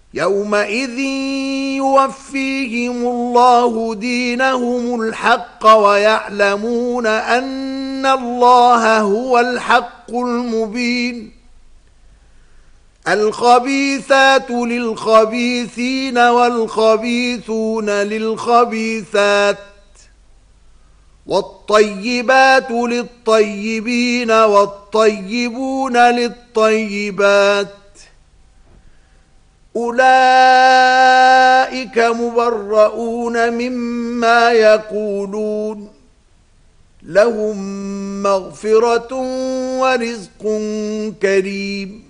يومئذ يوفيهم الله دينهم الحق ويعلمون أن الله هو الحق المبين. الخبيثات للخبيثين والخبيثون للخبيثات والطيبات للطيبين والطيبون للطيبات أولئك مبرؤون مما يقولون لهم مغفرة ورزق كريم.